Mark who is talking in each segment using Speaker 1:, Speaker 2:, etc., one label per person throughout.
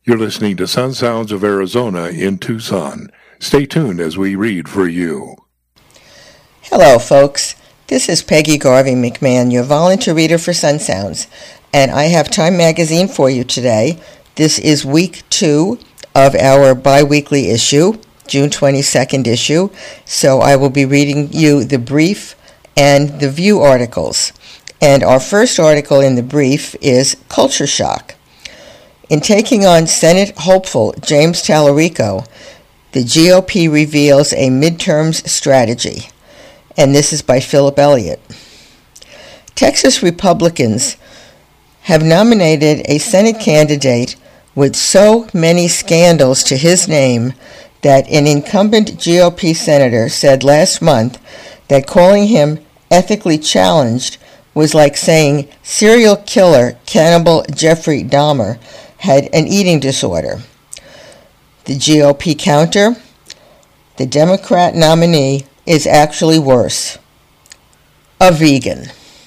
Speaker 1: You're listening to Sun Sounds of Arizona in Tucson. Stay tuned as we read for you.
Speaker 2: Hello, folks. This is Peggy Garvey McMahon, your volunteer reader for Sun Sounds, and I have Time Magazine for you today. This is week 2 of our bi-weekly issue, June 22nd issue, so I will be reading you the brief and the View articles. And our first article in the brief is Culture Shock. In taking on Senate hopeful James Talarico, the GOP reveals a midterms strategy. And this is by Philip Elliott. Texas Republicans have nominated a Senate candidate with so many scandals to his name that an incumbent GOP senator said last month that calling him ethically challenged was like saying serial killer cannibal Jeffrey Dahmer had an eating disorder. The GOP counter, the Democrat nominee is actually worse, a vegan.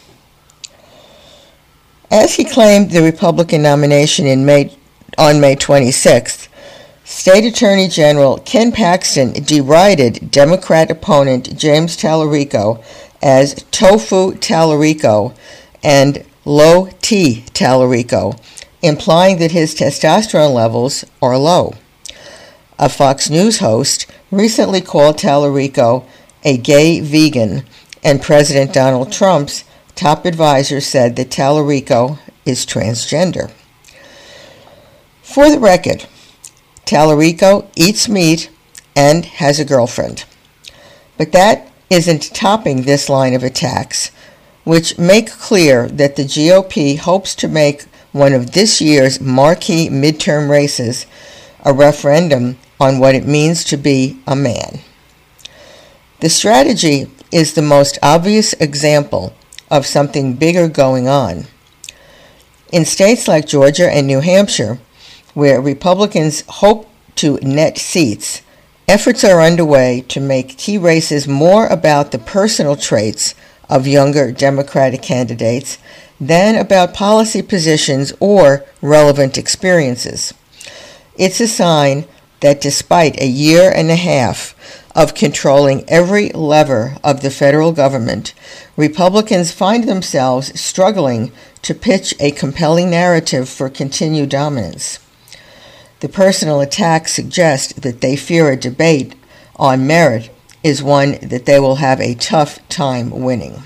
Speaker 2: As he claimed the Republican nomination on May 26th, State Attorney General Ken Paxton derided Democrat opponent James Talarico as Tofu Talarico and Low T Talarico, implying that his testosterone levels are low. A Fox News host recently called Talarico a gay vegan, and President Donald Trump's top advisor said that Talarico is transgender. For the record, Talarico eats meat and has a girlfriend. But that isn't topping this line of attacks, which make clear that the GOP hopes to make one of this year's marquee midterm races a referendum on what it means to be a man. The strategy is the most obvious example of something bigger going on. In states like Georgia and New Hampshire, where Republicans hope to net seats, efforts are underway to make key races more about the personal traits of younger Democratic candidates than about policy positions or relevant experiences. It's a sign that despite a year and a half of controlling every lever of the federal government, Republicans find themselves struggling to pitch a compelling narrative for continued dominance. The personal attacks suggest that they fear a debate on merit is one that they will have a tough time winning.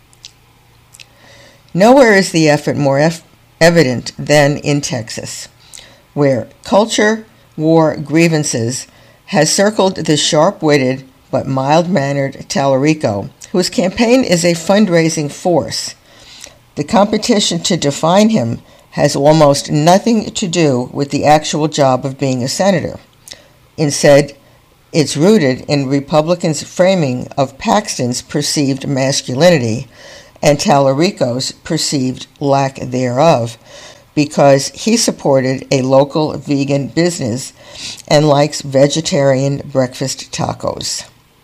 Speaker 2: Nowhere is the effort more evident than in Texas, where culture war grievances has circled the sharp-witted but mild-mannered Talarico, whose campaign is a fundraising force. The competition to define him has almost nothing to do with the actual job of being a senator. Instead, it's rooted in Republicans' framing of Paxton's perceived masculinity and Talarico's perceived lack thereof, because he supported a local vegan business and likes vegetarian breakfast tacos.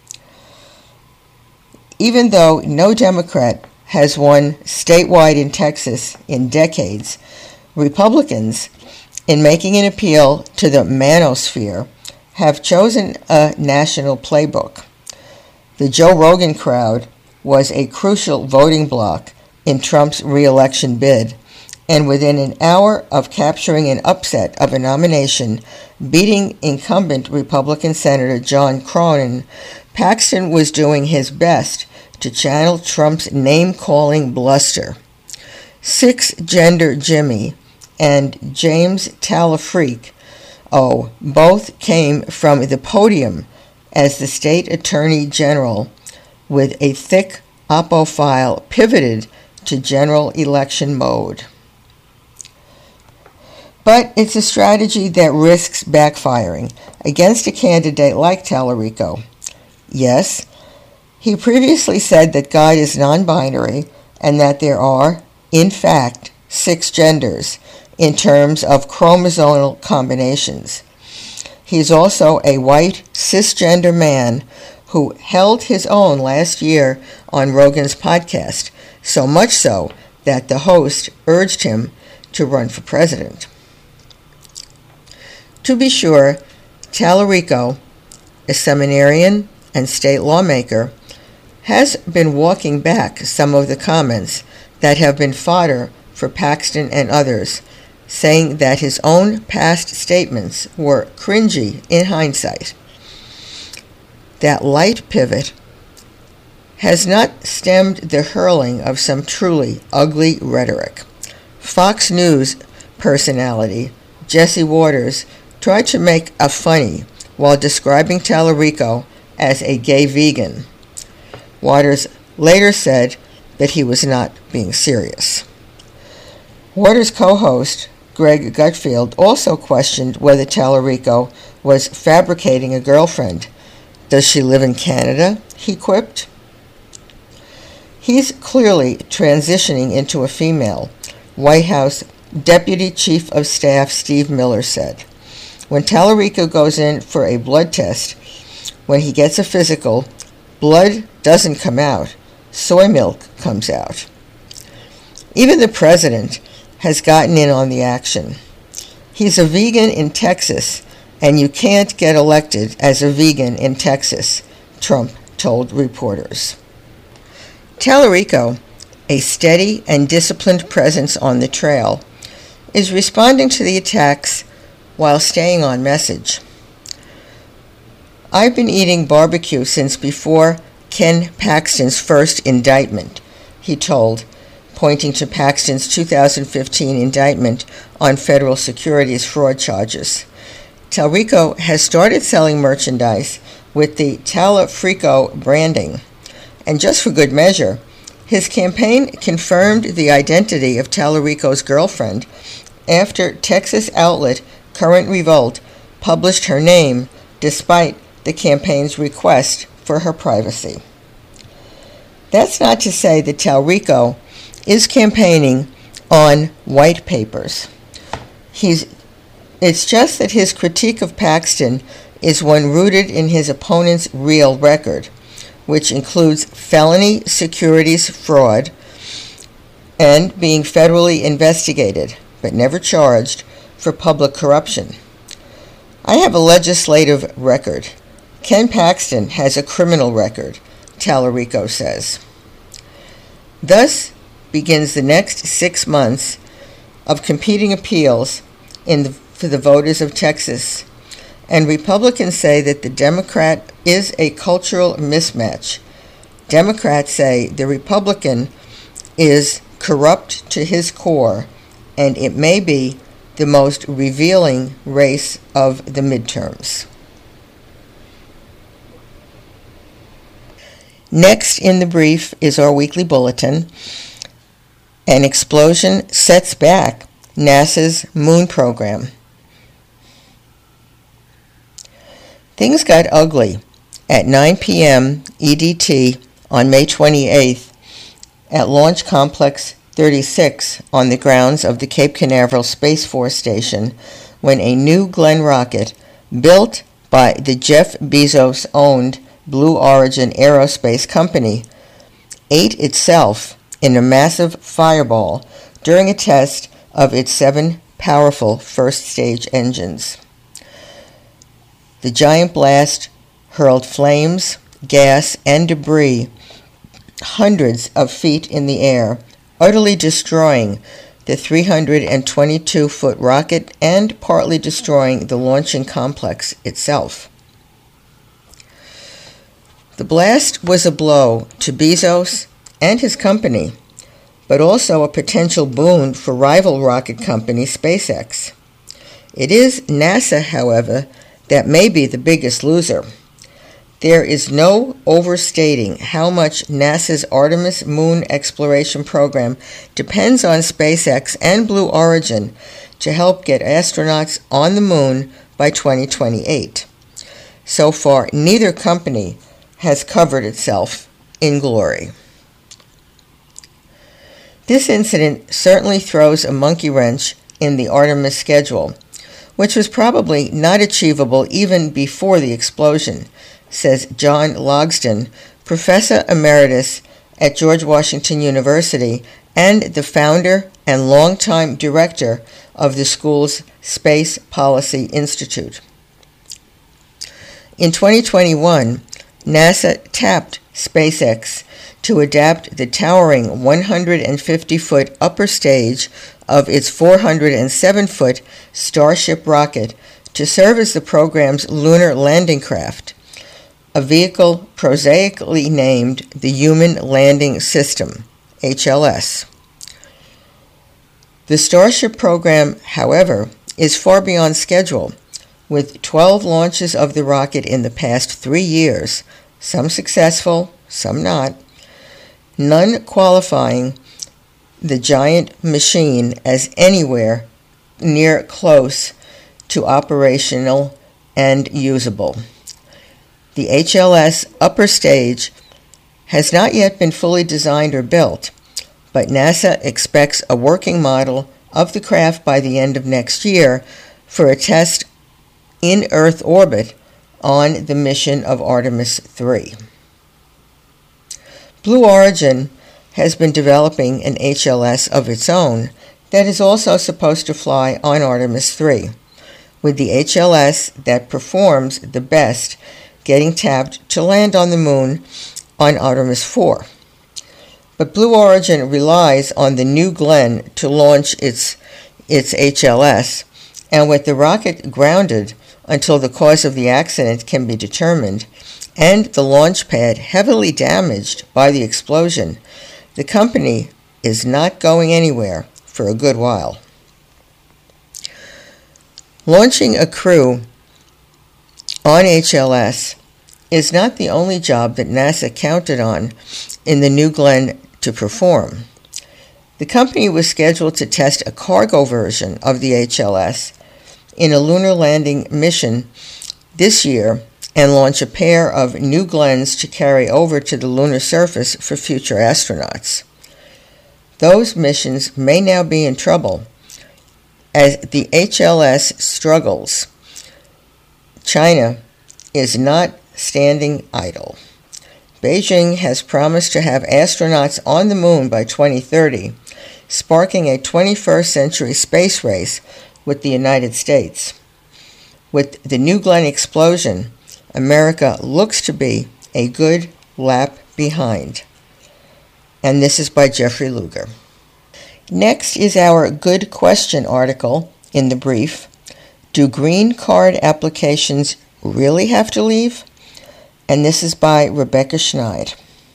Speaker 2: Even though no Democrat has won statewide in Texas in decades, Republicans, in making an appeal to the manosphere, have chosen a national playbook. The Joe Rogan crowd was a crucial voting bloc in Trump's re-election bid, and within an hour of capturing an upset of a nomination, beating incumbent Republican Senator John Cronin, Paxton was doing his best to channel Trump's name-calling bluster. Six-Gender Jimmy and James Talafreak, both came from the podium as the state attorney general with a thick oppo file pivoted to general election mode. But it's a strategy that risks backfiring against a candidate like Talarico. Yes, he previously said that God is non-binary and that there are, in fact, 6 genders in terms of chromosomal combinations. He's also a white, cisgender man who held his own last year on Rogan's podcast, so much so that the host urged him to run for president. To be sure, Tallarico, a seminarian and state lawmaker, has been walking back some of the comments that have been fodder for Paxton and others, saying that his own past statements were cringy in hindsight. That light pivot has not stemmed the hurling of some truly ugly rhetoric. Fox News personality Jesse Waters tried to make a funny while describing Tallarico as a gay vegan. Waters later said that he was not being serious. Waters' co-host Greg Gutfeld also questioned whether Tallarico was fabricating a girlfriend. Does she live in Canada? He quipped. He's clearly transitioning into a female, White House Deputy Chief of Staff Steve Miller said. When Tallarico goes in for a blood test, when he gets a physical, blood doesn't come out, soy milk comes out. Even the president has gotten in on the action. He's a vegan in Texas, and you can't get elected as a vegan in Texas, Trump told reporters. Tallarico, a steady and disciplined presence on the trail, is responding to the attacks while staying on message. I've been eating barbecue since before Ken Paxton's first indictment, he told, pointing to Paxton's 2015 indictment on federal securities fraud charges. Tallarico has started selling merchandise with the Tallafrico branding. And just for good measure, his campaign confirmed the identity of Tallarico's girlfriend after Texas outlet Current Revolt published her name despite the campaign's request for her privacy. That's not to say that Tallarico is campaigning on white papers. It's just that his critique of Paxton is one rooted in his opponent's real record, which includes felony securities fraud and being federally investigated, but never charged, for public corruption. I have a legislative record. Ken Paxton has a criminal record, Tallarico says. Thus begins the next 6 months of competing appeals for the voters of Texas, and Republicans say that the Democrat is a cultural mismatch. Democrats say the Republican is corrupt to his core, and it may be the most revealing race of the midterms. Next in the brief is our weekly bulletin. An explosion sets back NASA's moon program. Things got ugly at 9 p.m. EDT on May 28th at Launch Complex 36 on the grounds of the Cape Canaveral Space Force Station when a New Glenn rocket built by the Jeff Bezos-owned Blue Origin Aerospace Company ate itself in a massive fireball during a test of its 7 powerful first-stage engines. The giant blast hurled flames, gas, and debris hundreds of feet in the air, utterly destroying the 322-foot rocket and partly destroying the launching complex itself. The blast was a blow to Bezos and his company, but also a potential boon for rival rocket company SpaceX. It is NASA, however, that may be the biggest loser. There is no overstating how much NASA's Artemis moon exploration program depends on SpaceX and Blue Origin to help get astronauts on the moon by 2028. So far, neither company has covered itself in glory. This incident certainly throws a monkey wrench in the Artemis schedule, which was probably not achievable even before the explosion, says John Logsdon, Professor Emeritus at George Washington University and the founder and longtime director of the school's Space Policy Institute. In 2021, NASA tapped SpaceX to adapt the towering 150-foot upper stage of its 407-foot Starship rocket to serve as the program's lunar landing craft, a vehicle prosaically named the Human Landing System, HLS. The Starship program, however, is far beyond schedule, with 12 launches of the rocket in the past 3 years, some successful, some not, none qualifying the giant machine as anywhere near close to operational and usable. The HLS upper stage has not yet been fully designed or built, but NASA expects a working model of the craft by the end of next year for a test in Earth orbit on the mission of Artemis 3. Blue Origin has been developing an HLS of its own that is also supposed to fly on Artemis 3, with the HLS that performs the best getting tapped to land on the moon on Artemis 4. But Blue Origin relies on the New Glenn to launch its HLS, and with the rocket grounded until the cause of the accident can be determined, and the launch pad heavily damaged by the explosion, the company is not going anywhere for a good while. Launching a crew on HLS is not the only job that NASA counted on in the New Glenn to perform. The company was scheduled to test a cargo version of the HLS in a lunar landing mission this year and launch a pair of New Glenns to carry over to the lunar surface for future astronauts. Those missions may now be in trouble as the HLS struggles. China is not standing idle. Beijing has promised to have astronauts on the moon by 2030, sparking a 21st century space race with the United States. With the New Glenn explosion, America looks to be a good lap behind. And this is by Jeffrey Luger. Next is our Good Question article in the brief. Do green card applications really have to leave? And this is by Rebecca Schneid.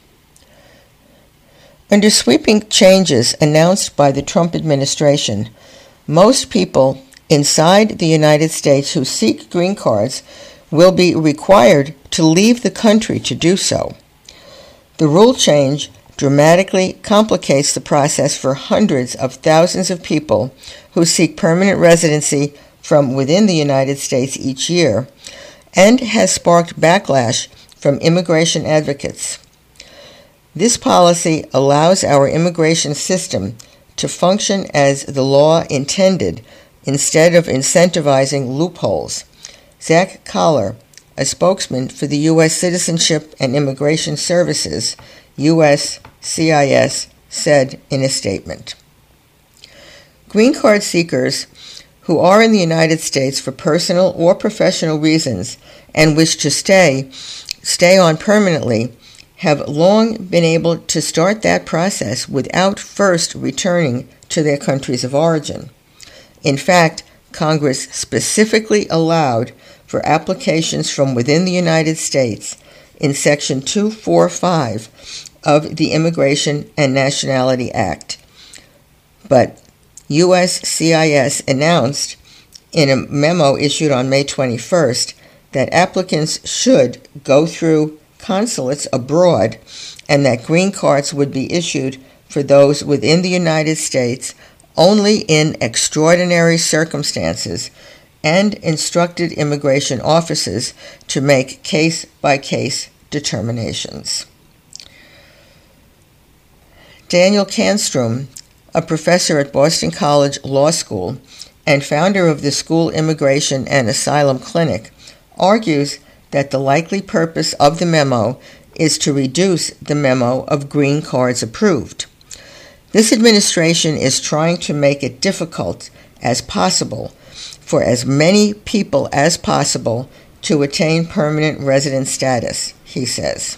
Speaker 2: Under sweeping changes announced by the Trump administration, most people inside the United States who seek green cards will be required to leave the country to do so. The rule change dramatically complicates the process for hundreds of thousands of people who seek permanent residency from within the United States each year, and has sparked backlash from immigration advocates. This policy allows our immigration system to function as the law intended instead of incentivizing loopholes. Zach Collar, a spokesman for the U.S. Citizenship and Immigration Services, USCIS, said in a statement. Green card seekers who are in the United States for personal or professional reasons and wish to stay on permanently have long been able to start that process without first returning to their countries of origin. In fact, Congress specifically allowed for applications from within the United States in Section 245 of the Immigration and Nationality Act. But USCIS announced in a memo issued on May 21st that applicants should go through consulates abroad and that green cards would be issued for those within the United States only in extraordinary circumstances, and instructed immigration offices to make case-by-case determinations. Daniel Kanstrom, a professor at Boston College Law School and founder of the School Immigration and Asylum Clinic, argues that the likely purpose of the memo is to reduce the memo of green cards approved. This administration is trying to make it difficult as possible for as many people as possible to attain permanent resident status, he says.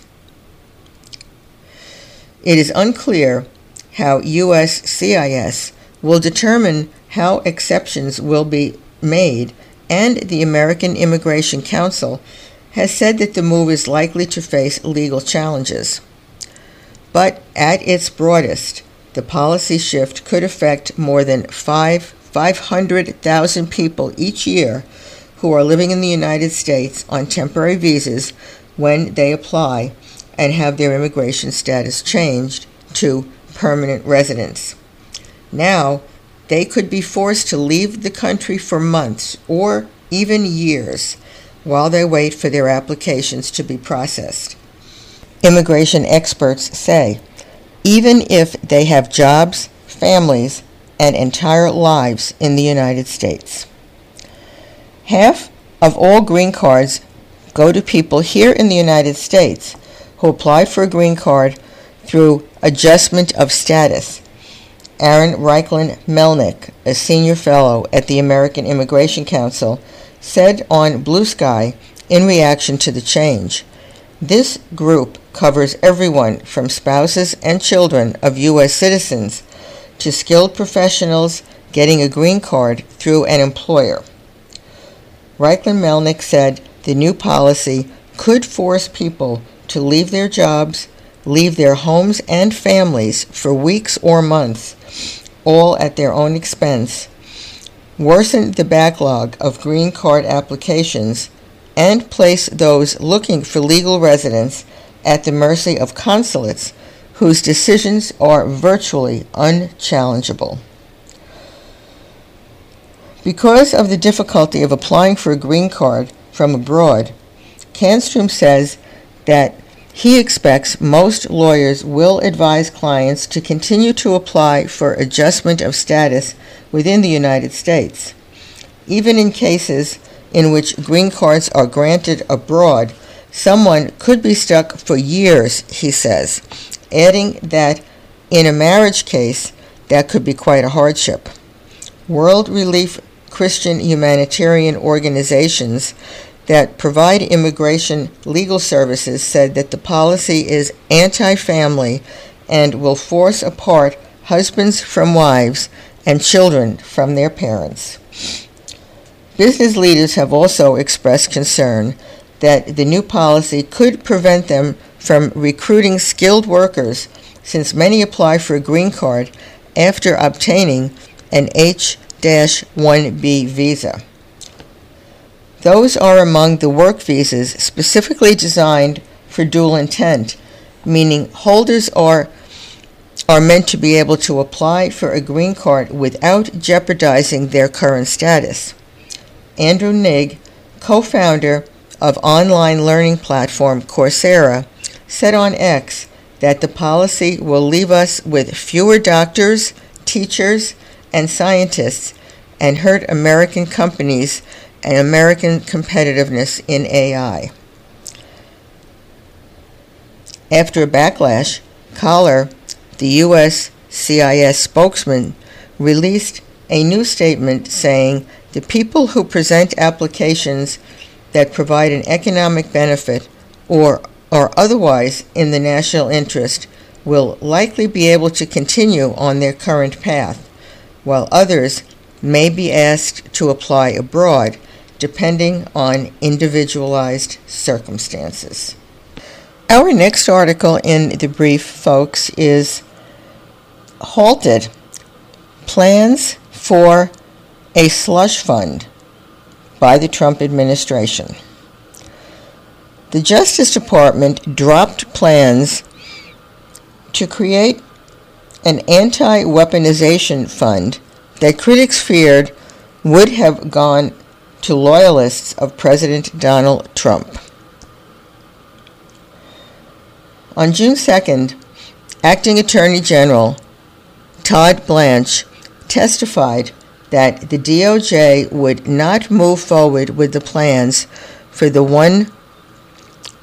Speaker 2: It is unclear how USCIS will determine how exceptions will be made, and the American Immigration Council has said that the move is likely to face legal challenges. But at its broadest, the policy shift could affect more than 500,000 people each year who are living in the United States on temporary visas when they apply and have their immigration status changed to permanent residence. Now, they could be forced to leave the country for months or even years while they wait for their applications to be processed. Immigration experts say, even if they have jobs, families, and entire lives in the United States. Half of all green cards go to people here in the United States who apply for a green card through adjustment of status. Aaron Reichlin Melnick, a senior fellow at the American Immigration Council, said on Blue Sky in reaction to the change, "This group covers everyone from spouses and children of U.S. citizens to skilled professionals getting a green card through an employer." Reichlin Melnick said the new policy could force people to leave their jobs, leave their homes and families for weeks or months, all at their own expense, worsen the backlog of green card applications, and place those looking for legal residence at the mercy of consulates whose decisions are virtually unchallengeable. Because of the difficulty of applying for a green card from abroad, Canstrom says that he expects most lawyers will advise clients to continue to apply for adjustment of status within the United States. Even in cases in which green cards are granted abroad, someone could be stuck for years, he says, adding that in a marriage case, that could be quite a hardship. World Relief Christian humanitarian organizations that provide immigration legal services said that the policy is anti-family and will force apart husbands from wives and children from their parents. Business leaders have also expressed concern that the new policy could prevent them from recruiting skilled workers, since many apply for a green card after obtaining an H-1B visa. Those are among the work visas specifically designed for dual intent, meaning holders are meant to be able to apply for a green card without jeopardizing their current status. Andrew Nigg, co-founder of online learning platform Coursera, said on X that the policy will leave us with fewer doctors, teachers, and scientists and hurt American companies and American competitiveness in AI. After a backlash, Collar, the USCIS spokesman, released a new statement saying the people who present applications that provide an economic benefit or are otherwise in the national interest will likely be able to continue on their current path, while others may be asked to apply abroad, depending on individualized circumstances. Our next article in the brief, folks, is Halted: Plans for a Slush Fund by the Trump administration. The Justice Department dropped plans to create an anti-weaponization fund that critics feared would have gone to loyalists of President Donald Trump. On June 2nd, Acting Attorney General Todd Blanche testified that the DOJ would not move forward with the plans for the $1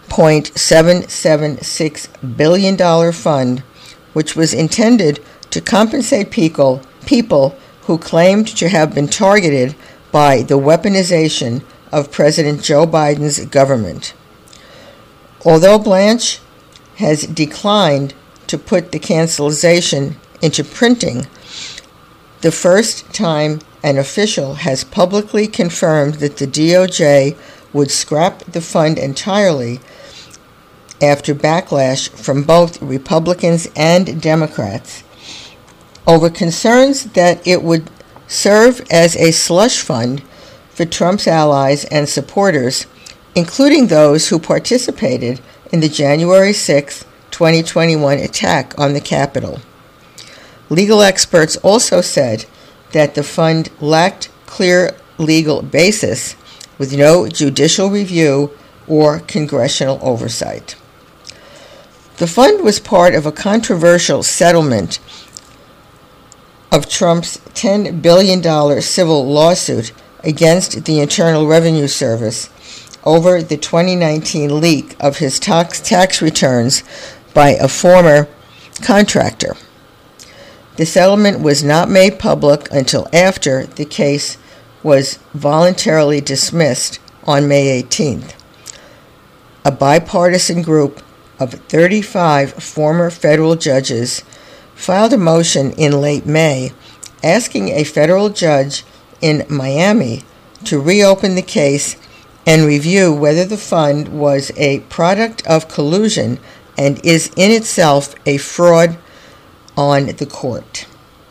Speaker 2: $1.776 billion fund, which was intended to compensate people who claimed to have been targeted by the weaponization of President Joe Biden's government. Although Blanche has declined to put the cancellation into printing, the first time an official has publicly confirmed that the DOJ would scrap the fund entirely after backlash from both Republicans and Democrats over concerns that it would serve as a slush fund for Trump's allies and supporters, including those who participated in the January 6, 2021 attack on the Capitol. Legal experts also said that the fund lacked clear legal basis, with no judicial review or congressional oversight. The fund was part of a controversial settlement of Trump's $10 billion civil lawsuit against the Internal Revenue Service over the 2019 leak of his tax returns by a former contractor. The settlement was not made public until after the case was voluntarily dismissed on May 18th. A bipartisan group of 35 former federal judges filed a motion in late May asking a federal judge in Miami to reopen the case and review whether the fund was a product of collusion and is in itself a fraud on the court.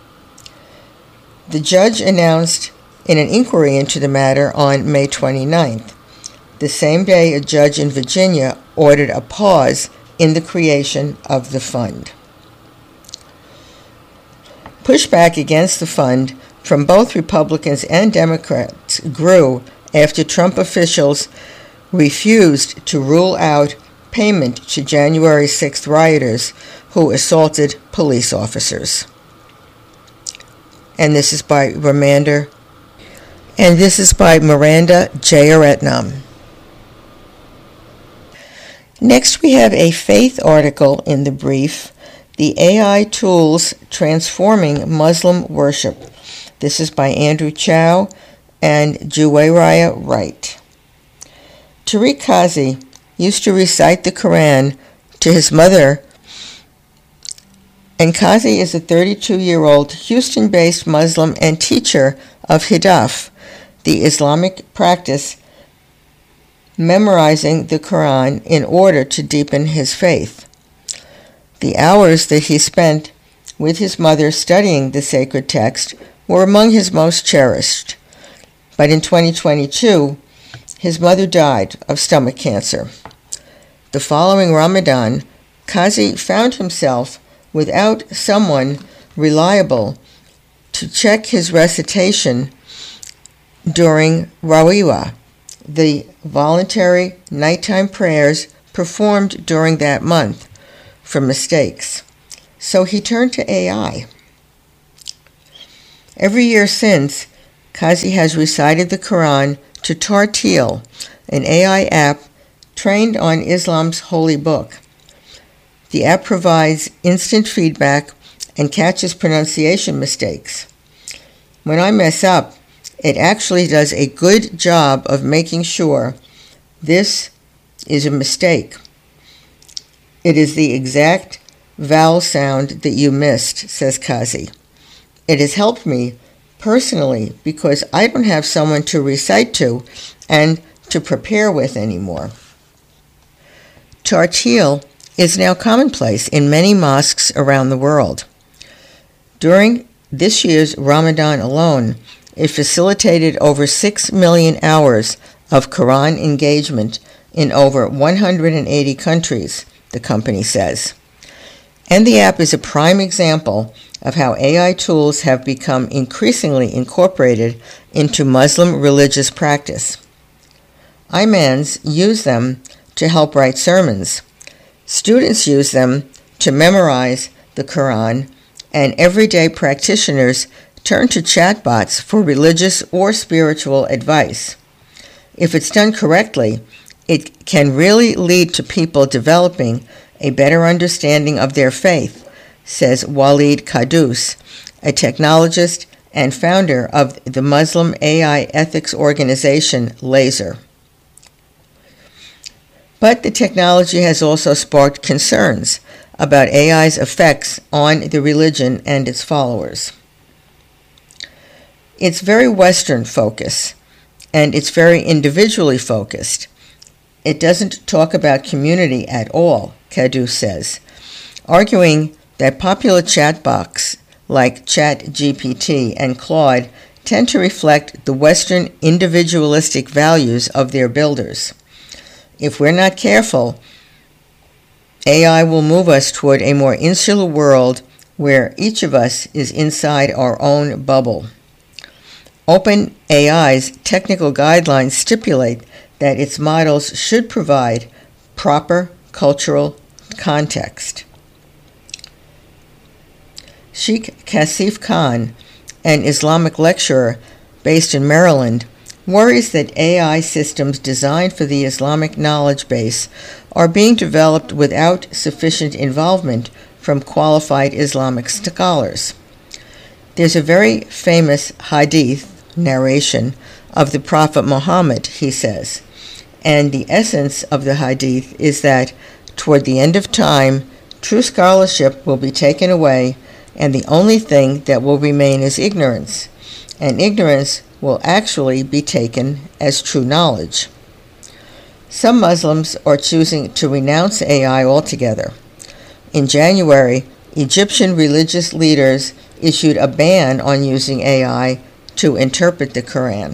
Speaker 2: The judge announced in an inquiry into the matter on May 29th. The same day, a judge in Virginia ordered a pause in the creation of the fund. Pushback against the fund from both Republicans and Democrats grew after Trump officials refused to rule out payment to January 6th rioters who assaulted police officers. And this is by Miranda Jeyaretnam. Next, we have a faith article in the brief, The AI Tools Transforming Muslim Worship. This is by Andrew Chow and Juwairiya Wright. Tariq Kazi used to recite the Quran to his mother, and Kazi is a 32-year-old Houston-based Muslim and teacher of Hidaf, the Islamic practice, memorizing the Quran in order to deepen his faith. The hours that he spent with his mother studying the sacred text were among his most cherished. But in 2022, his mother died of stomach cancer. The following Ramadan, Kazi found himself without someone reliable to check his recitation during Rawiwa, the voluntary nighttime prayers performed during that month, for mistakes. So he turned to AI. Every year since, Kazi has recited the Quran to Tartil, an AI app trained on Islam's holy book. The app provides instant feedback and catches pronunciation mistakes. When I mess up, it actually does a good job of making sure this is a mistake. It is the exact vowel sound that you missed, says Kazi. It has helped me personally because I don't have someone to recite to and to prepare with anymore. Tartil is now commonplace in many mosques around the world. During this year's Ramadan alone, it facilitated over 6 million hours of Quran engagement in over 180 countries, the company says. And the app is a prime example of how AI tools have become increasingly incorporated into Muslim religious practice. Imams use them to help write sermons. Students use them to memorize the Quran, and everyday practitioners turn to chatbots for religious or spiritual advice. If it's done correctly, it can really lead to people developing a better understanding of their faith, says Walid Qaddous, a technologist and founder of the Muslim AI ethics organization Laser. But the technology has also sparked concerns about AI's effects on the religion and its followers. It's very Western focused, and it's very individually focused. It doesn't talk about community at all, Qaddous says, arguing that popular chatbots like ChatGPT and Claude tend to reflect the Western individualistic values of their builders. If we're not careful, AI will move us toward a more insular world where each of us is inside our own bubble. OpenAI's technical guidelines stipulate that its models should provide proper cultural context. Sheikh Kasif Khan, an Islamic lecturer based in Maryland, worries that AI systems designed for the Islamic knowledge base are being developed without sufficient involvement from qualified Islamic scholars. There's a very famous hadith narration of the Prophet Muhammad, he says, and the essence of the hadith is that toward the end of time, true scholarship will be taken away, and the only thing that will remain is ignorance, and ignorance will actually be taken as true knowledge. Some Muslims are choosing to renounce AI altogether. In January, Egyptian religious leaders issued a ban on using AI to interpret the Quran.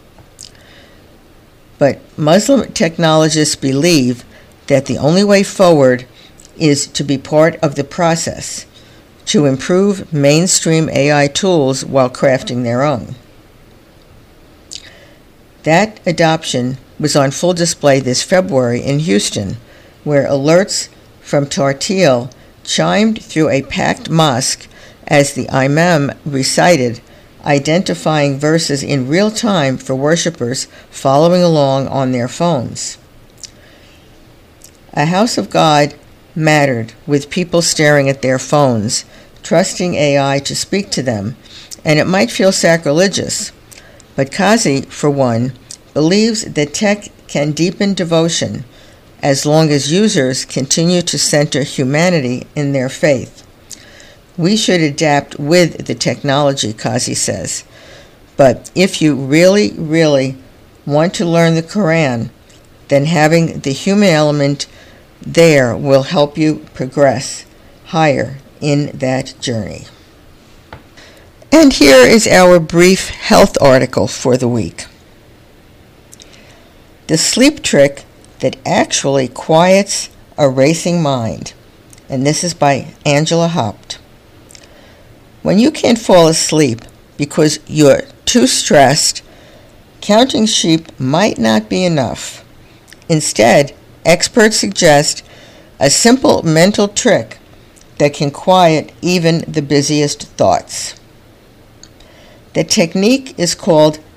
Speaker 2: But Muslim technologists believe that the only way forward is to be part of the process, to improve mainstream AI tools while crafting their own. That adoption was on full display this February in Houston, where alerts from Tartil chimed through a packed mosque as the imam recited, identifying verses in real time for worshippers following along on their phones. A house of God mattered, with people staring at their phones, trusting AI to speak to them, and it might feel sacrilegious, but Kazi, for one, believes that tech can deepen devotion as long as users continue to center humanity in their faith. We should adapt with the technology, Kazi says, but if you really, really want to learn the Quran, then having the human element there will help you progress higher in that journey. And here is our brief health article for the week. The sleep trick that actually quiets a racing mind. And this is by Angela Haupt. When you can't fall asleep because you're too stressed, counting sheep might not be enough. Instead, experts suggest a simple mental trick that can quiet even the busiest thoughts. The technique is called